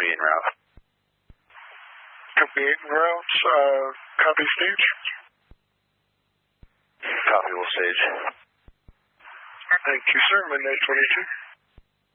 me en route. Copy 8 en route. Copy stage. Copy, will stage. Thank you, sir. Midnight 22.